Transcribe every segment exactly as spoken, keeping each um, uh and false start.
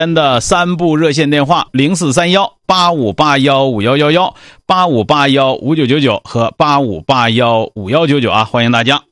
的三部热线电话零四三幺八五八幺五幺幺幺、八五八幺五九九九和八五八幺五幺九九啊，欢迎大家。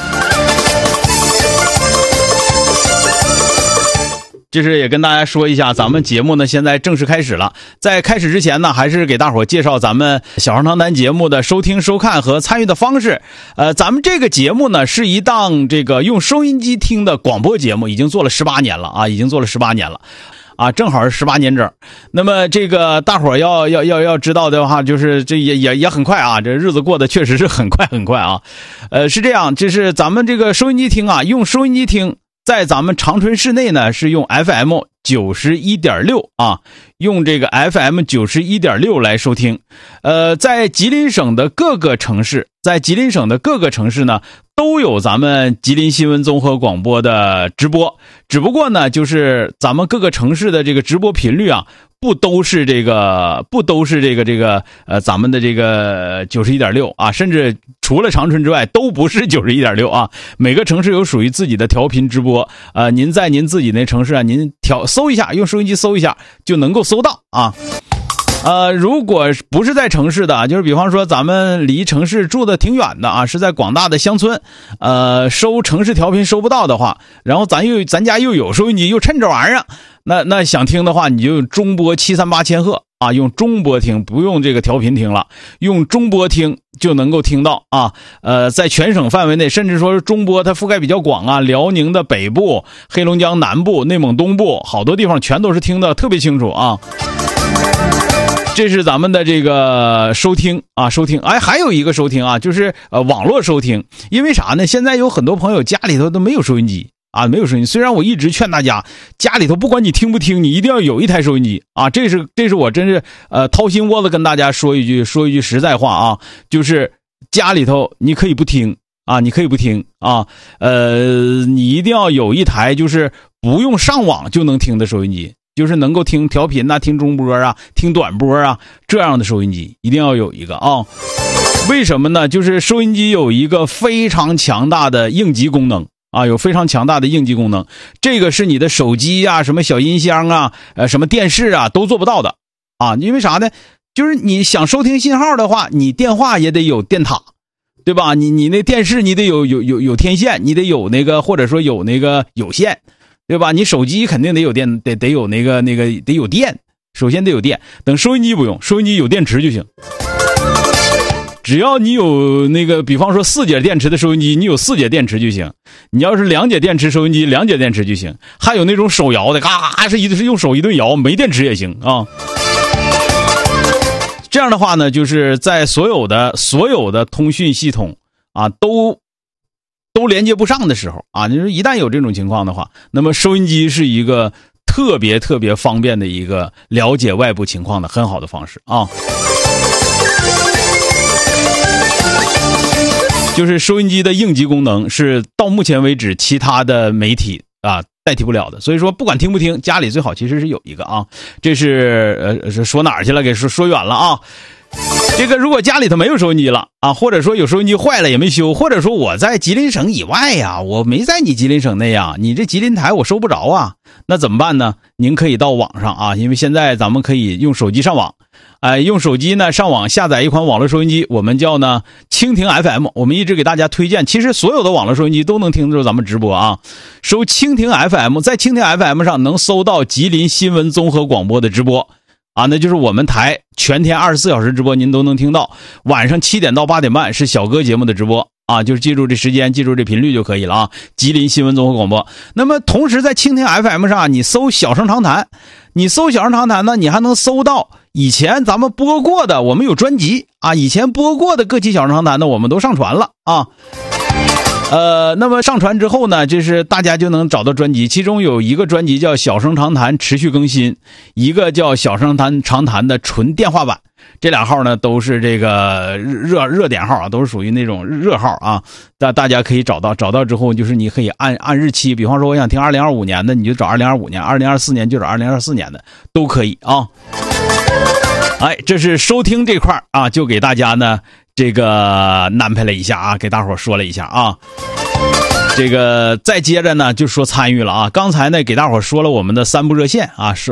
就是也跟大家说一下，咱们节目呢现在正式开始了。在开始之前呢，还是给大伙介绍咱们小声长谈节目的收听、收看和参与的方式。呃，咱们这个节目呢是一档这个用收音机听的广播节目，已经做了十八年了啊，已经做了十八年了。啊，正好是十八年整。那么这个大伙儿要要要要知道的话，就是这也也也很快啊，这日子过得确实是很快很快啊。呃，是这样，就是咱们这个收音机听啊，用收音机听。在咱们长春市内呢，是用 F M 九十一点六 啊，用这个 F M 九十一点六 来收听。呃，在吉林省的各个城市，在吉林省的各个城市呢，都有咱们吉林新闻综合广播的直播。只不过呢，就是咱们各个城市的这个直播频率啊，不都是这个，不都是这个这个呃，咱们的这个九十一点六啊，甚至除了长春之外，都不是九十一点六啊。每个城市有属于自己的调频直播，呃，您在您自己那城市啊，您调搜一下，用收音机搜一下就能够搜到啊。呃，如果不是在城市的，就是比方说咱们离城市住的挺远的啊，是在广大的乡村，呃，收城市调频收不到的话，然后咱又咱家又有收音机，又趁这玩意儿，那那想听的话，你就用中波七三八千赫啊，用中波听，不用这个调频听了，用中波听就能够听到啊。呃，在全省范围内，甚至说是中波它覆盖比较广啊，辽宁的北部、黑龙江南部、内蒙东部，好多地方全都是听得特别清楚啊。这是咱们的这个收听啊，收听。哎，还有一个收听啊，就是呃网络收听。因为啥呢？现在有很多朋友家里头都没有收音机啊，没有收音机。虽然我一直劝大家，家里头不管你听不听，你一定要有一台收音机啊。这是这是我真是呃掏心窝子跟大家说一句说一句实在话啊，就是家里头你可以不听啊，你可以不听啊，呃，你一定要有一台就是不用上网就能听的收音机。就是能够听调频啊，听中波啊，听短波啊，这样的收音机一定要有一个啊。为什么呢？就是收音机有一个非常强大的应急功能啊，有非常强大的应急功能。这个是你的手机啊，什么小音箱啊，呃，什么电视啊，都做不到的啊。因为啥呢？就是你想收听信号的话，你电话也得有电塔，对吧？你你那电视你得有有有有天线，你得有那个或者说有那个有线。对吧？你手机肯定得有电，得得有那个那个得有电，首先得有电。等收音机不用，收音机有电池就行。只要你有那个，比方说四节电池的收音机，你有四节电池就行。你要是两节电池收音机，两节电池就行。还有那种手摇的，嘎是一是用手一顿摇，没电池也行啊。这样的话呢，就是在所有的所有的通讯系统啊都。都连接不上的时候啊，你说一旦有这种情况的话，那么收音机是一个特别特别方便的一个了解外部情况的很好的方式啊。就是收音机的应急功能是到目前为止其他的媒体啊代替不了的，所以说不管听不听，家里最好其实是有一个啊。这是呃是说哪儿去了？给说说远了啊。这个如果家里头没有收音机了啊，或者说有收音机坏了也没修，或者说我在吉林省以外呀，我没在你吉林省内呀，你这吉林台我收不着啊，那怎么办呢？您可以到网上啊，因为现在咱们可以用手机上网，哎、呃，用手机呢上网下载一款网络收音机，我们叫呢蜻蜓 F M， 我们一直给大家推荐，其实所有的网络收音机都能听着咱们直播啊，收蜻蜓 F M， 在蜻蜓 F M 上能搜到吉林新闻综合广播的直播。啊，那就是我们台全天二十四小时直播，您都能听到。晚上七点到八点半是小哥节目的直播啊，就是记住这时间，记住这频率就可以了啊。吉林新闻综合广播。那么同时在蜻蜓 F M 上，你搜小声长谈，你搜小声长谈呢，你还能搜到以前咱们播过的，我们有专辑啊，以前播过的各期小声长谈呢，我们都上传了啊。呃，那么上传之后呢，就是大家就能找到专辑，其中有一个专辑叫小声长谈持续更新，一个叫小声长谈的纯电话版，这俩号呢都是这个热热点号啊，都是属于那种热号啊，大大家可以找到，找到之后就是你可以按按日期，比方说我想听二零二五年的，你就找二零二五年，二零二四年就找二零二四年的，都可以啊。哎，这是收听这块啊，就给大家呢这个安排了一下啊，给大伙说了一下啊。 这个再接着呢就说参与了啊，刚才呢给大伙说了我们的三部热线啊，是